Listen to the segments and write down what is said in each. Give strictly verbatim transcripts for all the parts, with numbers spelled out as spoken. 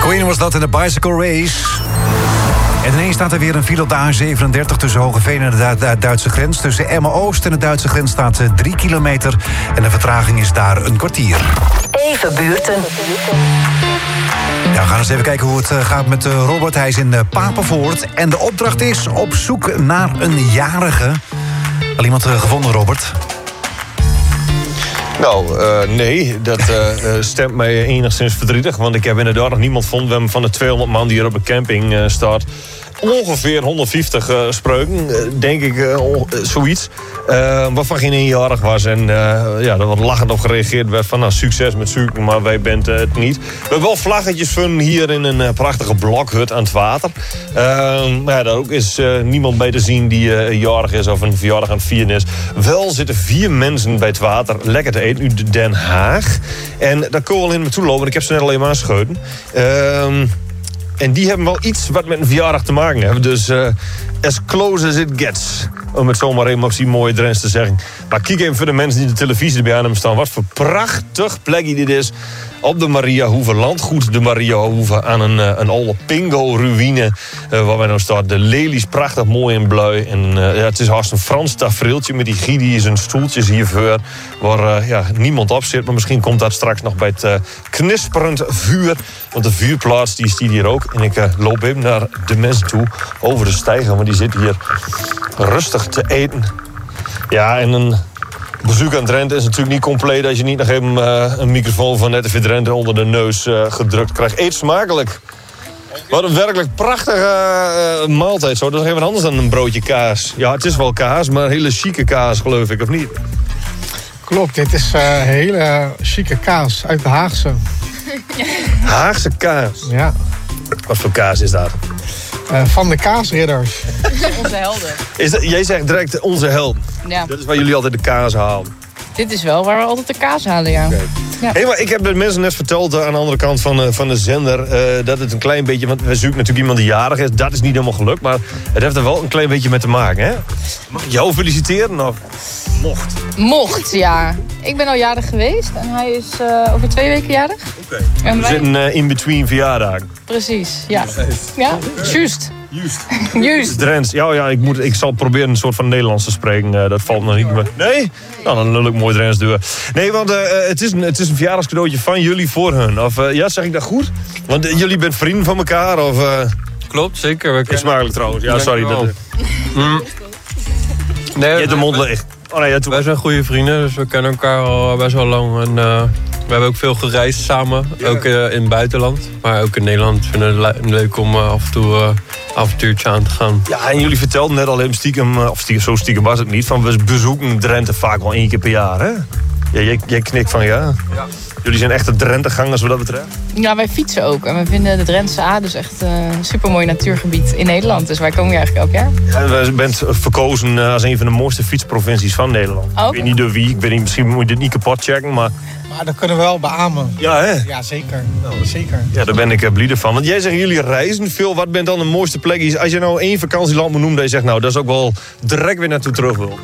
Queen was dat in de Bicycle Race. En ineens staat er weer een file op de A zevenendertig tussen Hoogeveen en de Du- Du- Duitse grens. Tussen Emmen-Oost en de Duitse grens staat drie kilometer. En de vertraging is daar een kwartier. Even buurten. Ja, we gaan eens even kijken hoe het gaat met Robert. Hij is in Papenvoort. En de opdracht is op zoek naar een jarige. Al iemand gevonden, Robert? Nou, uh, nee, dat uh, stemt mij enigszins verdrietig. Want ik heb inderdaad nog niemand gevonden. We hebben van de tweehonderd man die hier op de camping uh, staat... ongeveer honderdvijftig uh, spreuken, uh, denk ik, uh, on- uh, zoiets. Uh, waarvan geen eenjarig was. En uh, ja, er wat lachend op gereageerd werd van... nou, succes met zoeken, maar wij bent uh, het niet. We hebben wel vlaggetjes van hier in een uh, prachtige blokhut aan het water. Uh, maar ja, daar ook is uh, niemand bij te zien die uh, jarig is... of een verjaardag aan het vieren is. Wel zitten vier mensen bij het water lekker te eten uit Den Haag. En daar kunnen we wel in naartoe lopen. Ik heb ze net alleen maar aangeschoten. Uh, En die hebben wel iets wat met een verjaardag te maken hebben. Dus uh, as close as it gets. Om het zomaar even op die mooie Drents te zeggen. Maar kijk even voor de mensen die de televisie erbij aan hebben staan. Wat voor prachtig plekje dit is. Op de Mariahoeve, landgoed de Mariahoeve. Aan een, uh, een oude pingo-ruïne. Uh, waar wij nou staan. De lelies prachtig mooi en blauw. En uh, ja, het is haast een Frans tafereeltje. Met die gidi's en stoeltjes hiervoor. Waar uh, ja, niemand op zit. Maar misschien komt dat straks nog bij het uh, knisperend vuur. Want de vuurplaats die is hier ook. En ik uh, loop even naar de mensen toe. Over de steiger. Want die zitten hier rustig te eten. Ja, en een bezoek aan Drenthe is natuurlijk niet compleet... als je niet nog even uh, een microfoon van N T V Drenthe onder de neus uh, gedrukt krijgt. Eet smakelijk. Wat een werkelijk prachtige uh, maaltijd. Zo. Dat is even anders dan een broodje kaas. Ja, het is wel kaas, maar hele chique kaas, geloof ik, of niet? Klopt, dit is uh, hele chique kaas uit de Haagse. Haagse kaas? Ja. Wat voor kaas is dat? Uh, van de kaasridders. Onze helden. Is dat, jij zegt direct onze helden. Ja. Dat is waar jullie altijd de kaas halen. Dit is wel waar we altijd de kaas halen, ja. Okay. Ja. Hey, maar ik heb de mensen net verteld uh, aan de andere kant van, uh, van de zender... Uh, dat het een klein beetje... want we zoeken natuurlijk iemand die jarig is. Dat is niet helemaal gelukt, maar het heeft er wel een klein beetje mee te maken, hè? Mag ik jou feliciteren of mocht? Mocht, ja. Ik ben al jarig geweest en hij is uh, over twee weken jarig. Oké. Okay. We wij... zitten uh, in between verjaardagen. Precies, ja. Ja, juist. Juist. Juist. Drents. Ja, ja ik, moet, ik zal proberen een soort van Nederlands te spreken. Uh, dat valt nog niet meer. Nee? Nou, dan lul ik mooi Drents door. Nee, want uh, het, is een, het is een verjaardagscadeautje van jullie voor hun. Of, uh, ja, zeg ik dat goed? Want uh, jullie bent vrienden van elkaar, of... Uh... Klopt, zeker. We is smakelijk trouwens. Ja, sorry. Dat, uh... mm. Nee, je hebt de mond leeg. Oh, nee, wij zijn goede vrienden, dus we kennen elkaar al best wel lang. En, uh, we hebben ook veel gereisd samen, ja. Ook uh, in het buitenland. Maar ook in Nederland vinden we het leuk om uh, af en toe uh, een avontuurtje aan te gaan. Ja, en jullie vertelden net al even stiekem, of stiekem, zo stiekem was het niet... van we bezoeken Drenthe vaak wel één keer per jaar, hè? Ja, jij, jij knikt van ja. ja. Jullie zijn echte Drenthe-gangers wat dat betreft? Ja, wij fietsen ook. En we vinden de Drentse A dus echt uh, een supermooi natuurgebied in Nederland. Dus wij komen hier eigenlijk elk jaar. Ja, we bent verkozen als een van de mooiste fietsprovincies van Nederland. Oh, okay. Ik weet niet door wie. Ik weet niet, misschien moet je dit niet kapot checken, maar... Maar dat kunnen we wel beamen. Ja, hè? Ja, zeker. Nou, zeker. Ja, daar ben ik uh, blij van. Want jij zegt, jullie reizen veel. Wat bent dan de mooiste plekjes? Als je nou één vakantieland moet noemen, dat je zegt, nou, dat is ook wel direct weer naartoe terug wil.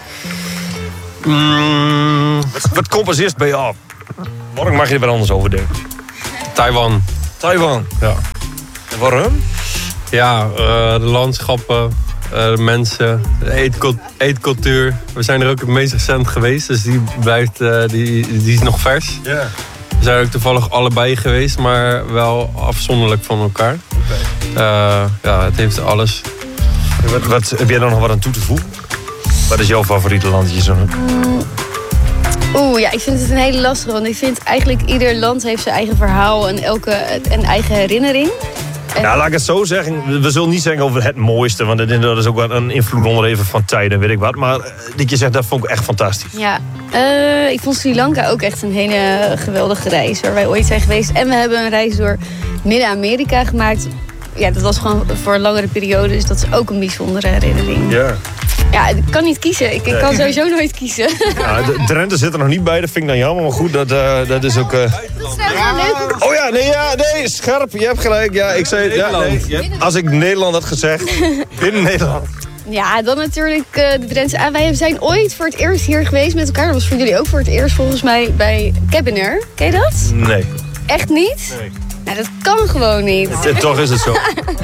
Mm, wat, wat komt als eerst bij jou? Morgen mag je er weer anders over denken. Taiwan. Taiwan? Ja. En waarom? Ja, uh, de landschappen, uh, de mensen, de eetcult- eetcultuur. We zijn er ook het meest recent geweest, dus die, blijft, uh, die, die is nog vers. Yeah. We zijn ook toevallig allebei geweest, maar wel afzonderlijk van elkaar. Okay. Uh, ja, het heeft alles. Wat, wat, heb jij er nog wat aan toe te voegen? Wat is jouw favoriete landje zo? Oeh, ja, ik vind het een hele lastige. Want ik vind eigenlijk ieder land heeft zijn eigen verhaal en elke een eigen herinnering. En... Ja, laat ik het zo zeggen. We zullen niet zeggen over het mooiste. Want dat is ook wel een invloed onder even van tijd en weet ik wat. Maar dat je zegt, dat vond ik echt fantastisch. Ja, uh, ik vond Sri Lanka ook echt een hele geweldige reis. Waar wij ooit zijn geweest. En we hebben een reis door Midden-Amerika gemaakt. Ja, dat was gewoon voor een langere periode. Dus dat is ook een bijzondere herinnering. Ja. Ja, ik kan niet kiezen. Ik, ik kan sowieso nooit kiezen. Ja, de Drenthe zit er nog niet bij, dat vind ik dan jammer. Maar goed, dat, uh, dat is ook... Uh... Oh ja, nee, ja, nee, scherp. Je hebt gelijk. Ja, ik zei, ja, nee, je, als ik Nederland had gezegd, binnen Nederland. Ja, dan natuurlijk uh, de Drentse A. Wij zijn ooit voor het eerst hier geweest met elkaar. Dat was voor jullie ook voor het eerst volgens mij bij Cabinair. Ken je dat? Nee. Echt niet? Nee. Nou, dat kan gewoon niet. En toch is het zo.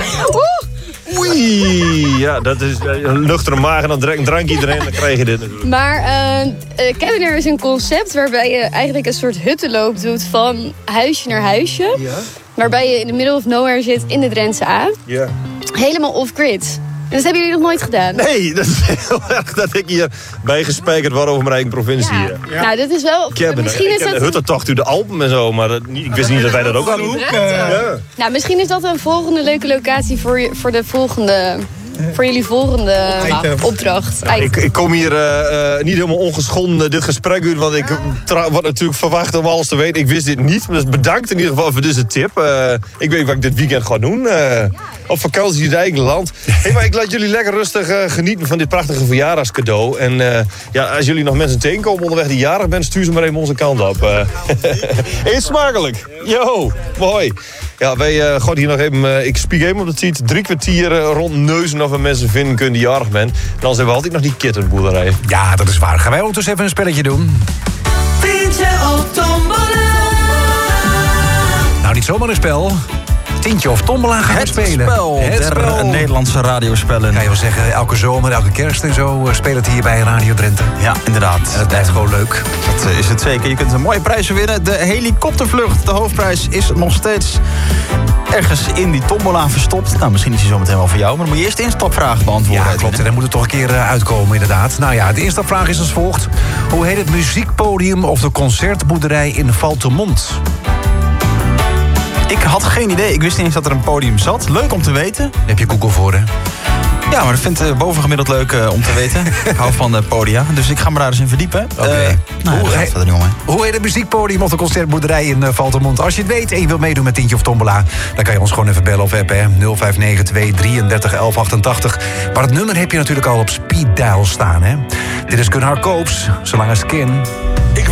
Oei, ja, dat is een nuchtere maag en dan direct een drankje erin, dan krijg je dit natuurlijk. Maar uh, uh, Cabernet is een concept waarbij je eigenlijk een soort huttenloop doet van huisje naar huisje. Ja. Waarbij je in de middle of nowhere zit in de Drentse A. Ja. Helemaal off-grid. En dat hebben jullie nog nooit gedaan? Nee, dat is heel erg dat ik hier bijgespijkerd word over mijn eigen provincie. Ja. Ja. Nou, dat is wel... Cabernet. Misschien ik is dat... de huttentocht door de Alpen en zo, maar dat, ik wist niet dat wij dat ook hadden. Uh... Ja. Nou, misschien is dat een volgende leuke locatie voor, je, voor de volgende... Voor jullie volgende opdracht. Ja, ik, ik kom hier uh, uh, niet helemaal ongeschonden dit gesprek uit, want ik tra- word natuurlijk verwacht om alles te weten. Ik wist dit niet, dus bedankt in ieder geval voor deze tip. Uh, ik weet wat ik dit weekend ga doen. Uh, op vakantie in het eigen land. Hey, maar ik laat jullie lekker rustig uh, genieten van dit prachtige verjaardagscadeau. En uh, ja, als jullie nog mensen tegenkomen onderweg die jarig bent, stuur ze maar even onze kant op. Uh, Eet smakelijk. Yo, mooi. Ja, wij uh, gaan hier nog even, uh, ik spiek even op de tijd, drie kwartier uh, rond neuzen of we mensen vinden kunnen die jarig bent. En dan hebben we altijd nog die kittenboerderij. Ja, dat is waar. Gaan wij ook dus even een spelletje doen? Tintje of tombola. Nou, niet zomaar een spel. Tintje of tombola gaan we spelen. Spel, het spel. Een Nederlandse radiospellen. Kan je wel zeggen, elke zomer, elke kerst en zo spelen het hier bij Radio Drenthe. Ja, inderdaad. En het blijft gewoon leuk. Dat is het zeker. Je kunt een mooie prijzen winnen. De helikoptervlucht, de hoofdprijs, is nog steeds ergens in die tombola verstopt. Nou, misschien is die zometeen wel voor jou, maar dan moet je eerst de instapvraag beantwoorden. Ja, klopt. En dan moet het toch een keer uitkomen, inderdaad. Nou ja, de instapvraag is als volgt. Hoe heet het muziekpodium of de concertboerderij in Valtemont? Ik had geen idee. Ik wist niet eens dat er een podium zat. Leuk om te weten. Daar heb je Google voor, hè? Ja, maar dat vind ik bovengemiddeld leuk uh, om te weten. Ik hou van uh, podia, dus ik ga me daar eens in verdiepen. Oké. Okay. Uh, nou, hoe, ja, he- verder, jongen. hoe heet het muziekpodium of de concertboerderij in uh, Valtemont? Als je het weet en je wilt meedoen met Tintje of Tombola, dan kan je ons gewoon even bellen of appen. nul vijf negen twee drieëndertig elf achtentachtig. Maar het nummer heb je natuurlijk al op speed dial staan, hè? Dit is Gunnar Koops, Zolang als Kin.